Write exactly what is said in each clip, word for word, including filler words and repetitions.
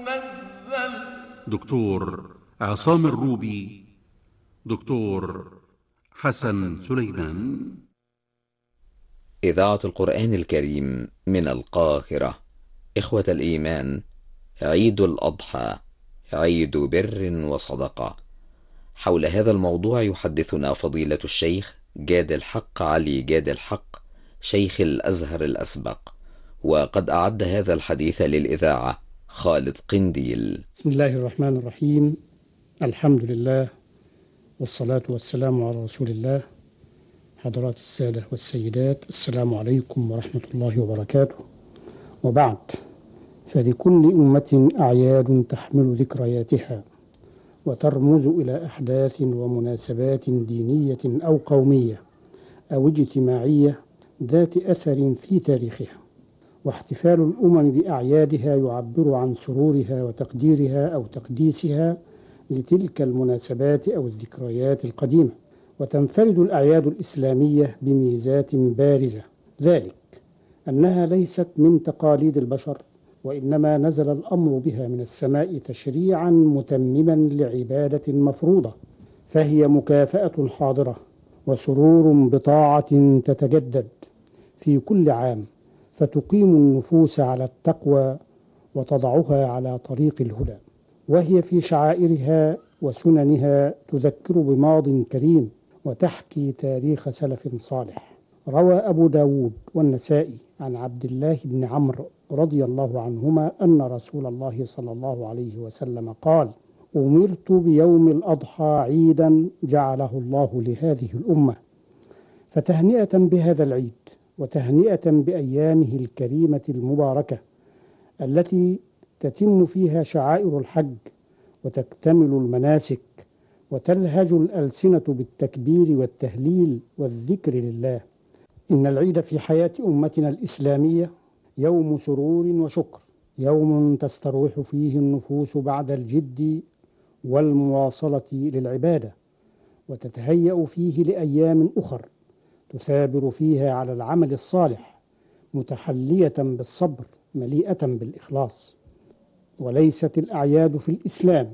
المنزل دكتور عصام الروبي، دكتور حسن سليمان. إذاعة القرآن الكريم من القاهرة. إخوة الإيمان، عيد الأضحى عيد بر وصدقة. حول هذا الموضوع يحدثنا فضيلة الشيخ جاد الحق علي جاد الحق، شيخ الأزهر الأسبق، وقد أعد هذا الحديث للإذاعة خالد قنديل. بسم الله الرحمن الرحيم. الحمد لله والصلاة والسلام على رسول الله. حضرات السادة والسيدات، السلام عليكم ورحمة الله وبركاته. وبعد، فلكل أمة أعياد تحمل ذكرياتها وترمز إلى أحداث ومناسبات دينية أو قومية أو اجتماعية ذات أثر في تاريخها. واحتفال الأمم بأعيادها يعبر عن سرورها وتقديرها أو تقديسها لتلك المناسبات أو الذكريات القديمة. وتنفرد الأعياد الإسلامية بميزات بارزة، ذلك أنها ليست من تقاليد البشر، وإنما نزل الأمر بها من السماء تشريعا متمما لعبادة مفروضة، فهي مكافأة حاضرة وسرور بطاعة تتجدد في كل عام، فتقيم النفوس على التقوى وتضعها على طريق الهدى. وهي في شعائرها وسننها تذكر بماض كريم وتحكي تاريخ سلف صالح. روى أبو داود والنسائي عن عبد الله بن عمرو رضي الله عنهما أن رسول الله صلى الله عليه وسلم قال: أمرت بيوم الأضحى عيدا جعله الله لهذه الأمة، فتهنئة بهذا العيد وتهنئة بأيامه الكريمة المباركة التي تتم فيها شعائر الحج وتكتمل المناسك وتلهج الألسنة بالتكبير والتهليل والذكر لله. إن العيد في حياة أمتنا الإسلامية يوم سرور وشكر، يوم تستروح فيه النفوس بعد الجد والمواصلة للعبادة، وتتهيأ فيه لأيام أخر تثابر فيها على العمل الصالح، متحلية بالصبر مليئة بالإخلاص. وليست الأعياد في الإسلام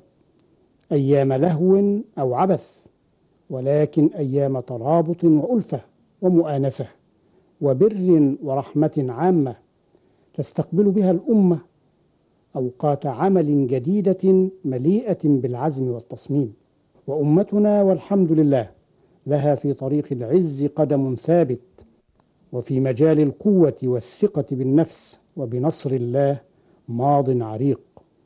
أيام لهو أو عبث، ولكن أيام ترابط وألفة ومؤانسة وبر ورحمة عامة تستقبل بها الأمة أوقات عمل جديدة مليئة بالعزم والتصميم. وأمتنا والحمد لله لها في طريق العز قدم ثابت، وفي مجال القوة والثقة بالنفس وبنصر الله ماض عريق.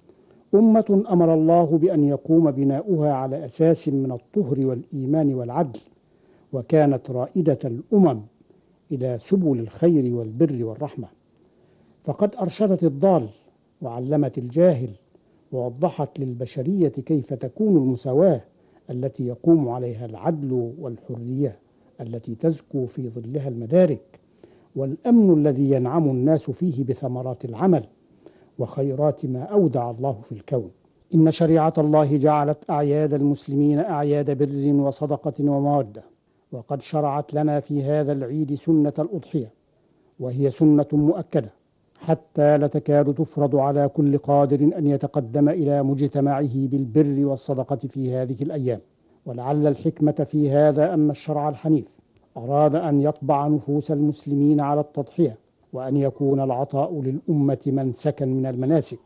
أمة أمر الله بأن يقوم بناؤها على أساس من الطهر والإيمان والعدل، وكانت رائدة الأمم إلى سبل الخير والبر والرحمة، فقد أرشدت الضال وعلمت الجاهل، ووضحت للبشرية كيف تكون المساواة التي يقوم عليها العدل والحرية التي تزكو في ظلها المدارك، والأمن الذي ينعم الناس فيه بثمرات العمل وخيرات ما أودع الله في الكون. إن شريعة الله جعلت أعياد المسلمين أعياد بر وصدقة ومودة، وقد شرعت لنا في هذا العيد سنة الأضحية، وهي سنة مؤكدة حتى لتكاد تفرض على كل قادر أن يتقدم إلى مجتمعه بالبر والصدقة في هذه الأيام. ولعل الحكمة في هذا أن الشرع الحنيف أراد أن يطبع نفوس المسلمين على التضحية، وأن يكون العطاء للأمة منسكا من المناسك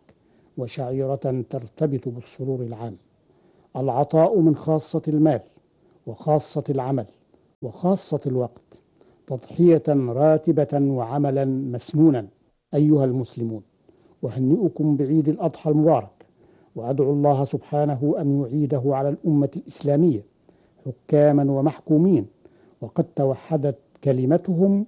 وشعيرة ترتبط بالسرور العام. العطاء من خاصة المال وخاصة العمل وخاصة الوقت، تضحية راتبة وعملا مسنونا. أيها المسلمون، أهنئكم بعيد الأضحى المبارك، وأدعو الله سبحانه أن يعيده على الأمة الإسلامية حكاما ومحكومين، وقد توحدت كلمتهم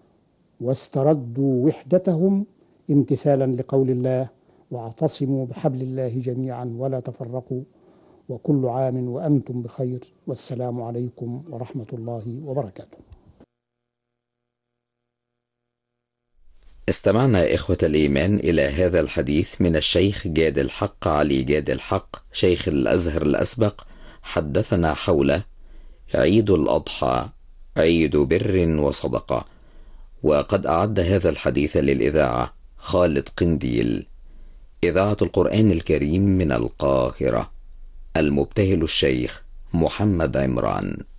واستردوا وحدتهم امتثالا لقول الله: واعتصموا بحبل الله جميعا ولا تفرقوا، وكل عام وأنتم بخير، والسلام عليكم ورحمة الله وبركاته. استمعنا إخوة الإيمان إلى هذا الحديث من الشيخ جاد الحق علي جاد الحق، شيخ الأزهر الأسبق، حدثنا حول عيد الأضحى عيد بر وصدقة. وقد أعد هذا الحديث للإذاعة خالد قنديل. إذاعة القرآن الكريم من القاهرة. المبتهل الشيخ محمد عمران.